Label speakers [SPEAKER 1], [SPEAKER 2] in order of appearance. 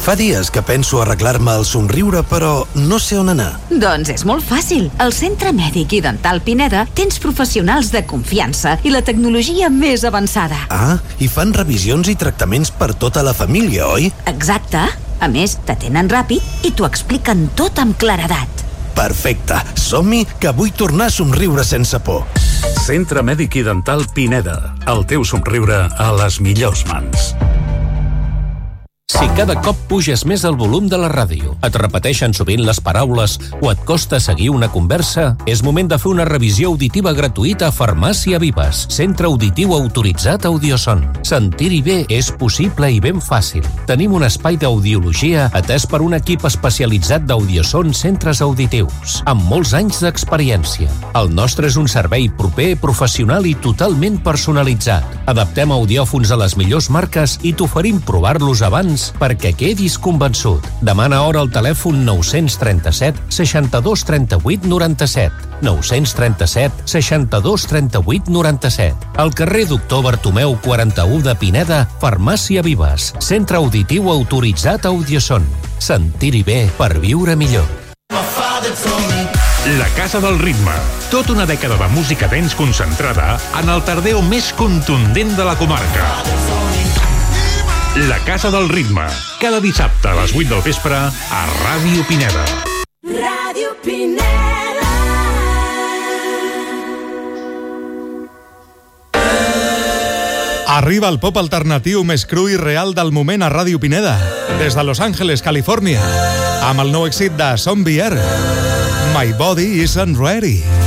[SPEAKER 1] Fa dies que penso arreglar-me el somriure, però no sé on anar.
[SPEAKER 2] Doncs és molt fàcil. Al Centre Mèdic i Dental Pineda tens professionals de confiança i la tecnologia més avançada.
[SPEAKER 1] Ah, i fan revisions i tractaments per tota la família, oi?
[SPEAKER 2] Exacte. A més, t'atenen ràpid i t'ho expliquen tot amb claredat.
[SPEAKER 1] Perfecte. Som-hi, que vull tornar a somriure sense por.
[SPEAKER 3] Centre Mèdic i Dental Pineda. El teu somriure a les millors mans.
[SPEAKER 4] Si cada cop puges més el volum de la ràdio, et repeteixen sovint les paraules o et costa seguir una conversa, és moment de fer una revisió auditiva gratuïta a Farmàcia Vives, centre auditiu autoritzat Audioson. Sentir-hi bé és possible i ben fàcil. Tenim un espai d'audiologia atès per un equip especialitzat d'Audioson Centres Auditius, amb molts anys d'experiència. El nostre és un servei proper, professional i totalment personalitzat. Adaptem audiòfons a les millors marques i t'oferim provar-los abans perquè quedis convençut. Demana hora al telèfon 937 62 38 97. 937 62 38 97. Al carrer Doctor Bartomeu 41 de Pineda, Farmàcia Vives, centre auditiu autoritzat Audioson. Sentir-hi bé per viure millor.
[SPEAKER 5] La Casa del Ritme. Tota una dècada de música dance concentrada en el tardeo més contundent de la comarca. La Casa del Ritme. Cada dissabte a les 8 del vespre a Ràdio Pineda.
[SPEAKER 6] Ràdio Pineda.
[SPEAKER 7] Arriba el pop alternatiu més cru i real del moment a Ràdio Pineda. Des de Los Angeles, Califòrnia. Amb el nou èxit de Zombie Air. My Body Isn't Ready.